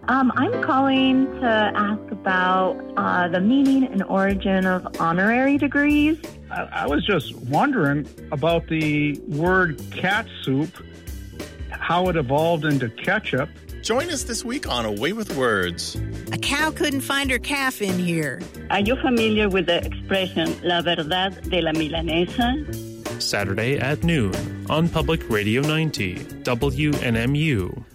I'm calling to ask about the meaning and origin of honorary degrees. I was just wondering about the word cat soup, how it evolved into ketchup. Join us this week on Away with Words. A cow couldn't find her calf in here. Are you familiar with the expression La Verdad de la Milanesa? Saturday at noon on Public Radio 90, WNMU.